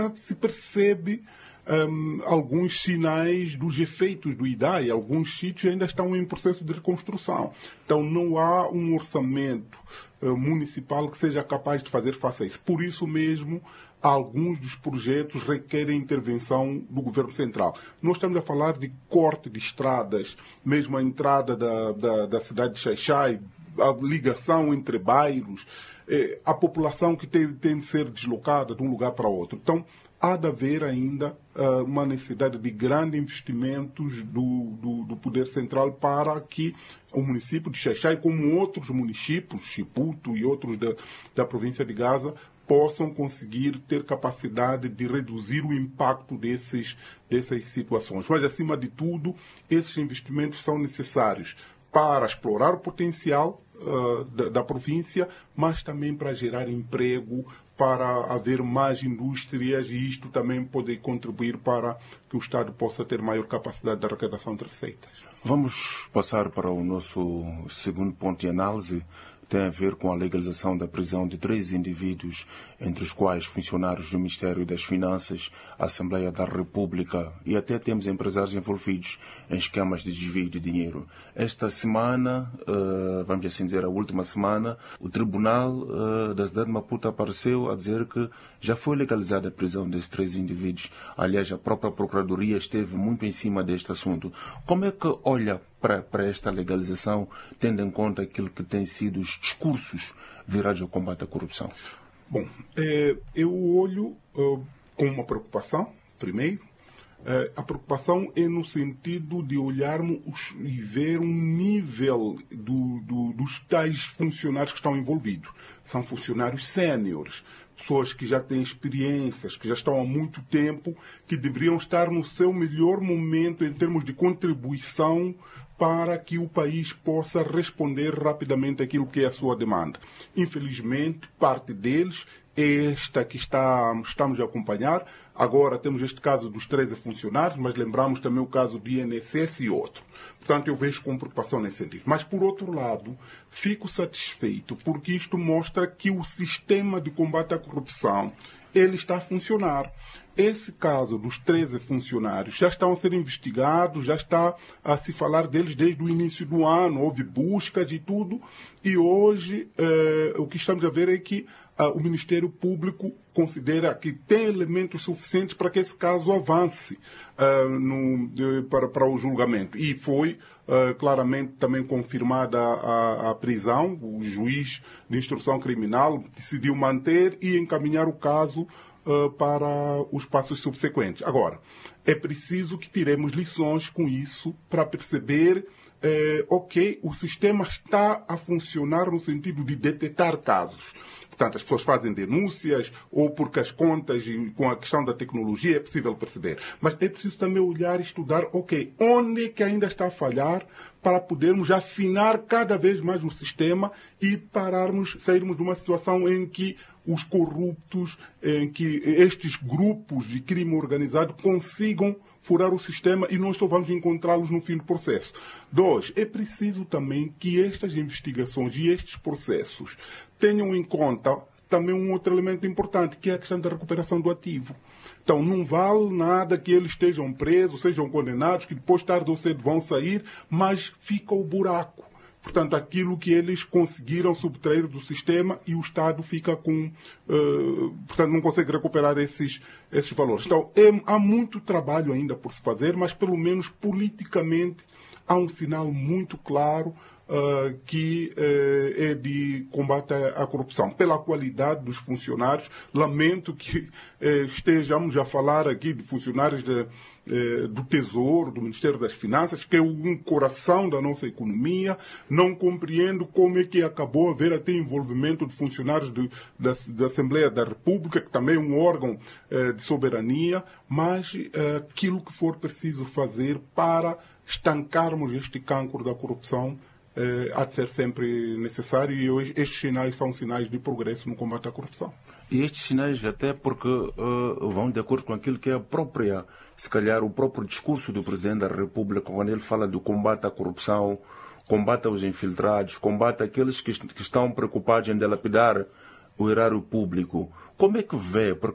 se percebe alguns sinais dos efeitos do IDAI. Alguns sítios ainda estão em processo de reconstrução. Então, não há um orçamento municipal que seja capaz de fazer face a isso. Por isso mesmo, alguns dos projetos requerem intervenção do governo central. Nós estamos a falar de corte de estradas, mesmo a entrada da cidade de Xai-Xai, a ligação entre bairros, a população que tem de ser deslocada de um lugar para outro. Então, há de haver ainda uma necessidade de grandes investimentos do poder central para que o município de Xai-Xai, como outros municípios, Chiputo e outros da província de Gaza, possam conseguir ter capacidade de reduzir o impacto dessas situações. Mas, acima de tudo, esses investimentos são necessários para explorar o potencial da província, mas também para gerar emprego, para haver mais indústrias e isto também pode contribuir para que o Estado possa ter maior capacidade de arrecadação de receitas. Vamos passar para o nosso segundo ponto de análise. Tem a ver com a legalização da prisão de 3 indivíduos, entre os quais funcionários do Ministério das Finanças, a Assembleia da República e até temos empresários envolvidos em esquemas de desvio de dinheiro. Esta semana, vamos assim dizer, a última semana, o Tribunal da cidade de Maputo apareceu a dizer que já foi legalizada a prisão desses 3 indivíduos. Aliás, a própria Procuradoria esteve muito em cima deste assunto. Como é que olha para esta legalização, tendo em conta aquilo que tem sido os discursos virados ao combate à corrupção? Bom, eu olho com uma preocupação, primeiro. A preocupação é no sentido de olharmos e ver um nível dos tais funcionários que estão envolvidos. São funcionários séniores, pessoas que já têm experiências, que já estão há muito tempo, que deveriam estar no seu melhor momento em termos de contribuição para que o país possa responder rapidamente àquilo que é a sua demanda. Infelizmente, parte deles é esta que estamos a acompanhar. Agora temos este caso dos 13 funcionários, mas lembramos também o caso do INSS e outro. Portanto, eu vejo com preocupação nesse sentido. Mas, por outro lado, fico satisfeito porque isto mostra que o sistema de combate à corrupção ele está a funcionar. Esse caso dos 13 funcionários já estão a ser investigados, já está a se falar deles desde o início do ano, houve buscas e tudo, e hoje o que estamos a ver é que o Ministério Público considera que tem elementos suficientes para que esse caso avance para o julgamento. E foi claramente também confirmada a prisão. O juiz de instrução criminal decidiu manter e encaminhar o caso para os passos subsequentes. Agora, é preciso que tiremos lições com isso para perceber o sistema está a funcionar no sentido de detectar casos. Portanto, as pessoas fazem denúncias ou porque as contas e com a questão da tecnologia é possível perceber. Mas é preciso também olhar e estudar, onde é que ainda está a falhar para podermos afinar cada vez mais o sistema e sairmos de uma situação em que os corruptos, em que estes grupos de crime organizado consigam furar o sistema e nós só vamos encontrá-los no fim do processo. 2, é preciso também que estas investigações e estes processos tenham em conta também um outro elemento importante, que é a questão da recuperação do ativo. Então, não vale nada que eles estejam presos, sejam condenados, que depois, tarde ou cedo, vão sair, mas fica o buraco. Portanto, aquilo que eles conseguiram subtrair do sistema e o Estado fica com... portanto, não consegue recuperar esses valores. Então, há muito trabalho ainda por se fazer, mas, pelo menos, politicamente, há um sinal muito claro que é de combate à corrupção. Pela qualidade dos funcionários, lamento que estejamos a falar aqui de funcionários do Tesouro, do Ministério das Finanças, que é um coração da nossa economia. Não compreendo como é que acabou a haver até envolvimento de funcionários da Assembleia da República, que também é um órgão de soberania, mas aquilo que for preciso fazer para estancarmos este cancro da corrupção há de ser sempre necessário e estes sinais são sinais de progresso no combate à corrupção. E estes sinais até porque vão de acordo com aquilo que é se calhar o próprio discurso do Presidente da República, quando ele fala do combate à corrupção, combate aos infiltrados, combate àqueles que estão preocupados em dilapidar o erário público. Como é que vê?